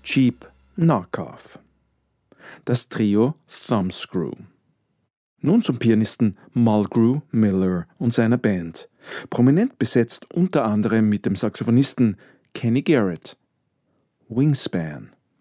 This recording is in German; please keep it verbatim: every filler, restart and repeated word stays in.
Cheap Knockoff. Das Trio Thumbscrew. Nun zum Pianisten Mulgrew Miller und seiner Band. Prominent besetzt unter anderem mit dem Saxophonisten Kenny Garrett. Wingspan.